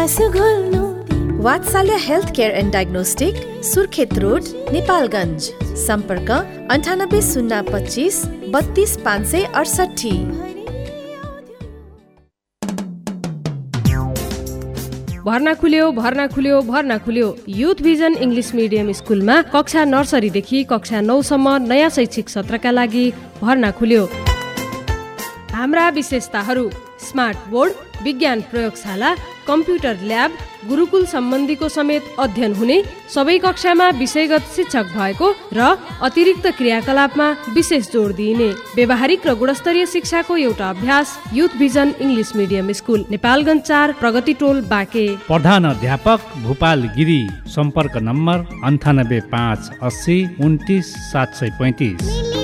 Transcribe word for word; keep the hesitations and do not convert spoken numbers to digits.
वात्सल्य health care and diagnostic, Surkhet road, Nepalgunj. सम्पर्क अन्ठानब्बे शून्य पच्चिस बत्तीस पाँच सय अडसठी। भर्ना खुल्यो भर्ना खुल्यो भर्ना खुल्यो युथ भिजन इङ्ग्लिस मिडियम स्कुलमा कक्षा नर्सरीदेखि कक्षा नौसम्म नयाँ शैक्षिक सत्रका लागि भर्ना खुल्यो। हाम्रा विशेषताहरू: स्मार्ट बोर्ड, विज्ञान प्रयोगशाला, कम्प्युटर ल्याब, गुरुकुल सम्बन्धीको समेत अध्ययन हुने, सबै कक्षामा विषयगत शिक्षक भएको र अतिरिक्त क्रियाकलापमा विशेष जोड दिइने व्यावहारिक र गुणस्तरीय शिक्षाको एउटा अभ्यास youth vision English medium school, Nepalgunj चार, प्रगति टोल, बाँके। प्रधान अध्यापक भूपाल गिरी। सम्पर्क नम्बर अन्ठानब्बे पाँच अस्सी उन्तिस सात सय पैँतिस।